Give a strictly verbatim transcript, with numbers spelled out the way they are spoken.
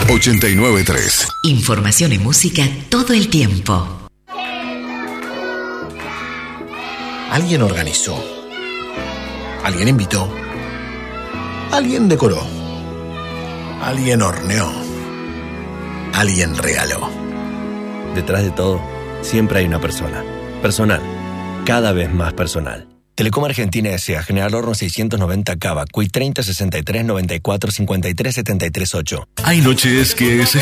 ochenta y nueve punto tres. Información y música todo el tiempo. Alguien organizó. Alguien invitó. Alguien decoró. Alguien horneó. Alguien regaló. Detrás de todo, siempre hay una persona. Personal. Cada vez más personal. Telecom Argentina S A. General Horno seiscientos noventa Cava. Cuy treinta sesenta y tres noventa y cuatro cincuenta y tres setenta y tres ocho. Hay noches que se